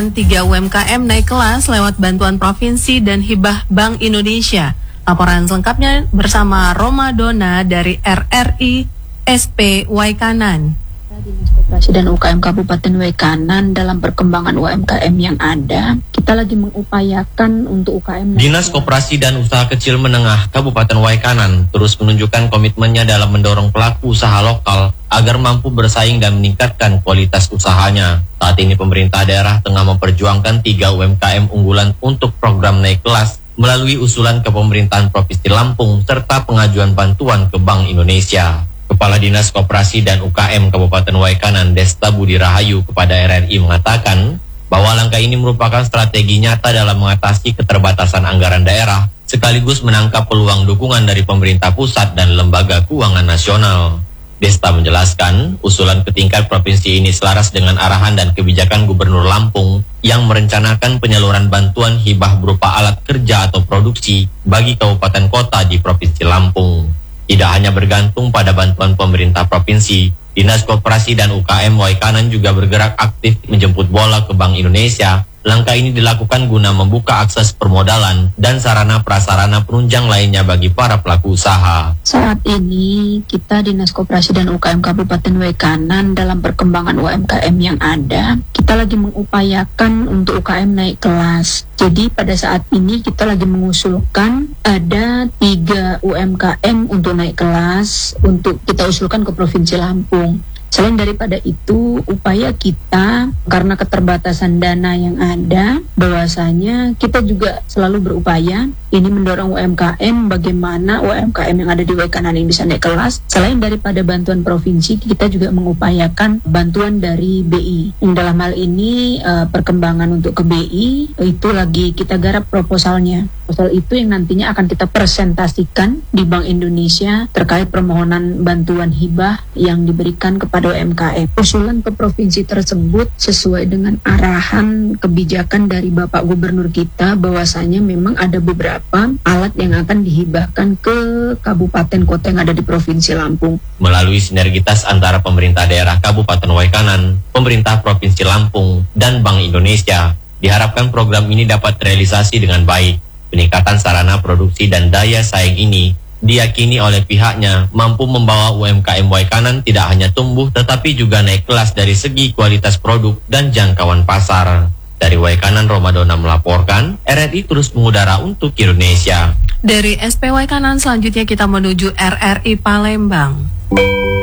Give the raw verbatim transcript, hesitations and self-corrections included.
Tiga U M K M naik kelas lewat bantuan provinsi dan hibah Bank Indonesia. Laporan selengkapnya bersama Roma Dona dari R R I S P Waikanan. Dinas Koperasi dan U K M Kabupaten Waikanan dalam perkembangan U M K M yang ada, kita lagi mengupayakan untuk U K M. Dinas Koperasi dan Usaha Kecil Menengah Kabupaten Waikanan terus menunjukkan komitmennya dalam mendorong pelaku usaha lokal agar mampu bersaing dan meningkatkan kualitas usahanya. Saat ini pemerintah daerah tengah memperjuangkan tiga U M K M unggulan untuk program naik kelas melalui usulan ke pemerintahan Provinsi Lampung serta pengajuan bantuan ke Bank Indonesia. Kepala Dinas Koperasi dan U K M Kabupaten Waikanan Desta Budi Rahayu kepada R R I mengatakan bahwa langkah ini merupakan strategi nyata dalam mengatasi keterbatasan anggaran daerah sekaligus menangkap peluang dukungan dari pemerintah pusat dan lembaga keuangan nasional. Desta menjelaskan usulan ke tingkat provinsi ini selaras dengan arahan dan kebijakan Gubernur Lampung yang merencanakan penyaluran bantuan hibah berupa alat kerja atau produksi bagi kabupaten kota di Provinsi Lampung. Tidak hanya bergantung pada bantuan pemerintah provinsi, Dinas Koperasi dan U K M Waikanan juga bergerak aktif menjemput bola ke Bank Indonesia. Langkah ini dilakukan guna membuka akses permodalan dan sarana prasarana penunjang lainnya bagi para pelaku usaha. Saat ini kita Dinas Koperasi dan U K M Kabupaten Waikanan dalam perkembangan U M K M yang ada, kita lagi mengupayakan untuk U K M naik kelas. Jadi pada saat ini kita lagi mengusulkan ada tiga U M K M untuk naik kelas untuk kita usulkan ke Provinsi Lampung. Selain daripada itu, upaya kita karena keterbatasan dana yang ada, bahwasanya kita juga selalu berupaya ini mendorong U M K M bagaimana U M K M yang ada di Waikanan ini bisa naik kelas. Selain daripada bantuan provinsi, kita juga mengupayakan bantuan dari B I. Yang dalam hal ini uh, perkembangan untuk ke B I itu lagi kita garap proposalnya. Proposal itu yang nantinya akan kita presentasikan di Bank Indonesia terkait permohonan bantuan hibah yang diberikan kepada U M K M. Usulan ke provinsi tersebut sesuai dengan arahan kebijakan dari Bapak Gubernur kita bahwasanya memang ada beberapa alat yang akan dihibahkan ke kabupaten kota yang ada di Provinsi Lampung. Melalui sinergitas antara pemerintah daerah Kabupaten Waikanan, pemerintah Provinsi Lampung, dan Bank Indonesia, diharapkan program ini dapat terrealisasi dengan baik. Peningkatan sarana produksi dan daya saing ini diyakini oleh pihaknya mampu membawa U M K M Waikanan tidak hanya tumbuh tetapi juga naik kelas dari segi kualitas produk dan jangkauan pasar. Dari Waikanan, Roma Dona melaporkan, R R I terus mengudara untuk Indonesia. Dari S P Waikanan selanjutnya kita menuju R R I Palembang.